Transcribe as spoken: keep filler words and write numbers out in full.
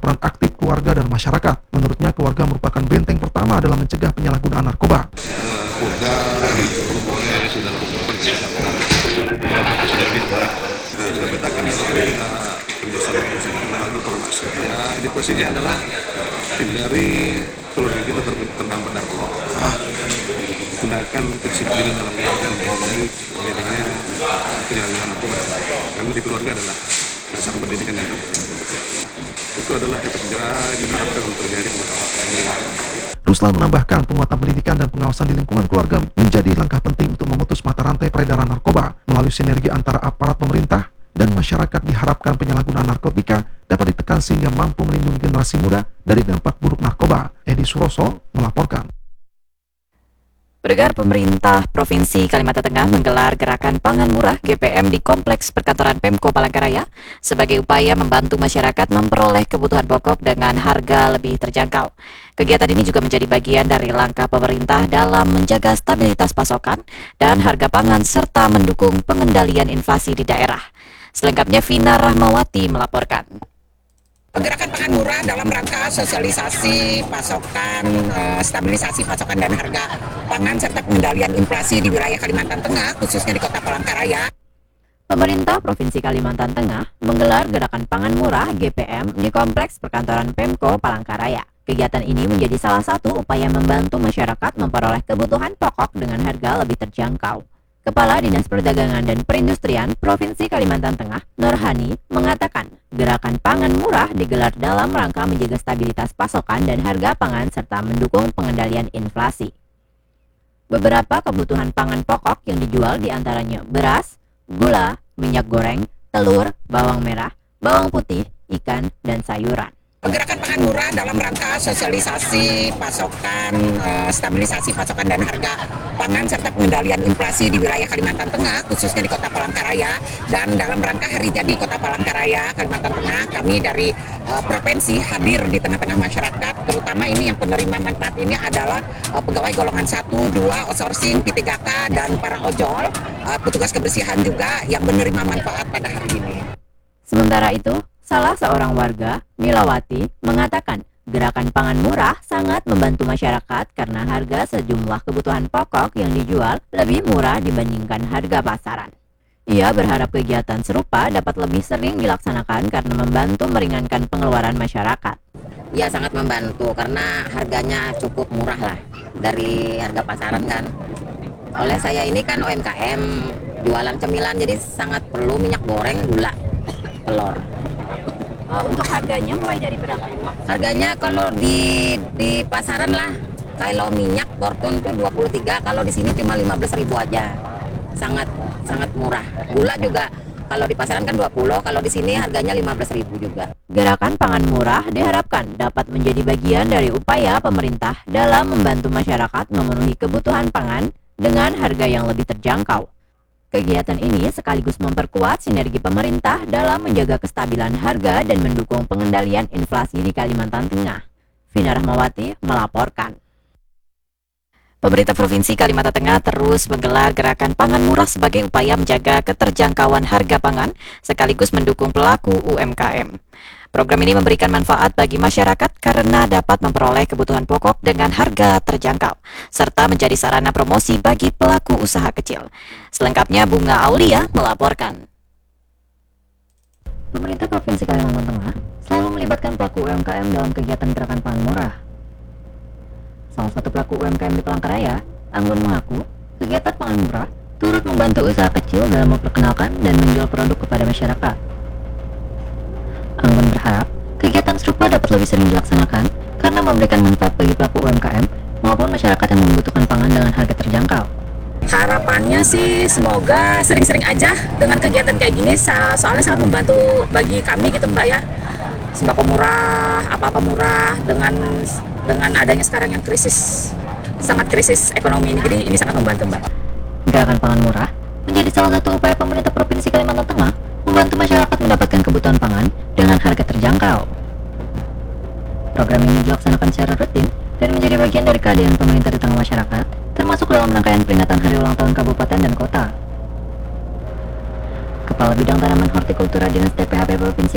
peran aktif keluarga dan masyarakat. Menurutnya, keluarga merupakan benteng pertama dalam mencegah penyalahgunaan narkoba. Keluarga sudah sudah sudah petakan itu kita kerjasama bersama lagi informasinya. Jadi posisinya adalah hindari keluarga kita terdampak narkoba. Gunakan kedisiplinan dalam menjalankan mengenai pendidikannya penyalahgunaan narkoba. Kami di keluarga adalah dasar pendidikan yang itu adalah efek jerah yang diharapkan untuk terjadi pada Ruslan menambahkan penguatan pendidikan dan pengawasan di lingkungan keluarga menjadi langkah penting untuk memutus mata rantai peredaran narkoba. Melalui sinergi antara aparat pemerintah dan masyarakat diharapkan penyalahgunaan narkotika dapat ditekan sehingga mampu melindungi generasi muda dari dampak buruk narkoba. Edi Suroso melaporkan. Pendengar, pemerintah Provinsi Kalimantan Tengah menggelar gerakan pangan murah G P M di Kompleks Perkantoran Pemko Palangkaraya sebagai upaya membantu masyarakat memperoleh kebutuhan pokok dengan harga lebih terjangkau. Kegiatan ini juga menjadi bagian dari langkah pemerintah dalam menjaga stabilitas pasokan dan harga pangan serta mendukung pengendalian inflasi di daerah. Selengkapnya Vina Rahmawati melaporkan. Gerakan pangan murah dalam rangka sosialisasi pasokan, eh, stabilisasi pasokan dan harga pangan serta pengendalian inflasi di wilayah Kalimantan Tengah, khususnya di Kota Palangkaraya. Pemerintah Provinsi Kalimantan Tengah menggelar gerakan pangan murah G P M di Kompleks Perkantoran Pemko Palangkaraya. Kegiatan ini menjadi salah satu upaya membantu masyarakat memperoleh kebutuhan pokok dengan harga lebih terjangkau. Kepala Dinas Perdagangan dan Perindustrian Provinsi Kalimantan Tengah, Nurhani, mengatakan gerakan pangan murah digelar dalam rangka menjaga stabilitas pasokan dan harga pangan serta mendukung pengendalian inflasi. Beberapa kebutuhan pangan pokok yang dijual diantaranya beras, gula, minyak goreng, telur, bawang merah, bawang putih, ikan, dan sayuran. Gerakan pangan murah dalam rangka sosialisasi pasokan, eh, stabilisasi pasokan dan harga pangan serta pengendalian inflasi di wilayah Kalimantan Tengah, khususnya di Kota Palangkaraya. Dan dalam rangka Hari Jadi Kota Palangkaraya, Kalimantan Tengah, kami dari eh, provinsi hadir di tengah-tengah masyarakat, terutama ini yang penerima manfaat ini adalah eh, pegawai golongan satu, dua, outsourcing, P tiga K, dan para ojol, eh, petugas kebersihan juga yang menerima manfaat pada hari ini. Sementara itu, salah seorang warga, Milawati, mengatakan gerakan pangan murah sangat membantu masyarakat karena harga sejumlah kebutuhan pokok yang dijual lebih murah dibandingkan harga pasaran. Ia berharap kegiatan serupa dapat lebih sering dilaksanakan karena membantu meringankan pengeluaran masyarakat. Ya, sangat membantu karena harganya cukup murah lah dari harga pasaran kan. Oleh saya ini kan U M K M jualan cemilan, jadi sangat perlu minyak goreng, gula, telur. Oh, untuk harganya mulai dari berapa? Harganya kalau di di pasaran lah, kalau minyak Borton tuh dua puluh tiga, kalau di sini cuma lima belas ribu aja. Sangat sangat murah. Gula juga kalau di pasaran kan dua puluh, kalau di sini harganya lima belas ribu juga. Gerakan pangan murah diharapkan dapat menjadi bagian dari upaya pemerintah dalam membantu masyarakat memenuhi kebutuhan pangan dengan harga yang lebih terjangkau. Kegiatan ini sekaligus memperkuat sinergi pemerintah dalam menjaga kestabilan harga dan mendukung pengendalian inflasi di Kalimantan Tengah. Vina Rahmawati melaporkan. Pemerintah Provinsi Kalimantan Tengah terus menggelar gerakan pangan murah sebagai upaya menjaga keterjangkauan harga pangan sekaligus mendukung pelaku U M K M. Program ini memberikan manfaat bagi masyarakat karena dapat memperoleh kebutuhan pokok dengan harga terjangkau, serta menjadi sarana promosi bagi pelaku usaha kecil. Selengkapnya Bunga Aulia melaporkan. Pemerintah Provinsi Kalimantan Tengah selalu melibatkan pelaku U M K M dalam kegiatan gerakan pangan murah. Salah satu pelaku U M K M di Palangkaraya, Anggun mengaku, kegiatan pangan murah turut membantu usaha kecil dalam memperkenalkan dan menjual produk kepada masyarakat. Anggun berharap kegiatan serupa dapat lebih sering dilaksanakan karena memberikan manfaat bagi pelaku U M K M maupun masyarakat yang membutuhkan pangan dengan harga terjangkau. Harapannya sih semoga sering-sering aja dengan kegiatan kayak gini, soalnya sangat membantu bagi kami gitu Mbak ya. Sembako murah, apa-apa murah, dengan dengan adanya sekarang yang krisis, sangat krisis ekonomi ini, jadi ini sangat membantu Mbak. Gerakan pangan murah menjadi salah satu upaya pemerintah Provinsi Kalimantan Tengah membantu masyarakat mendapatkan kebutuhan pangan dengan harga terjangkau. Program ini dilaksanakan secara rutin dan menjadi bagian dari kehadiran pemerintah di tengah masyarakat, termasuk dalam rangkaian peringatan Hari Ulang Tahun Kabupaten dan Kota. Kepala Bidang Tanaman Hortikultura Dinas D P H P Provinsi